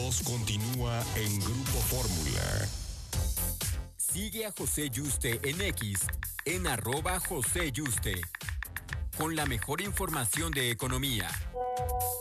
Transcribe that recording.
2 continúa en Grupo Fórmula. Sigue a José Yuste en X, en @José Yuste, con la mejor información de economía.